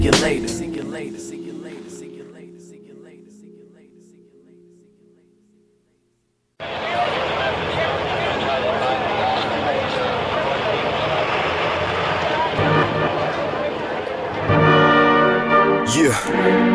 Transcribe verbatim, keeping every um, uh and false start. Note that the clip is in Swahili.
you later. See you later. See you later. See you later. See you later. See you later. See you later. See you later. Yeah.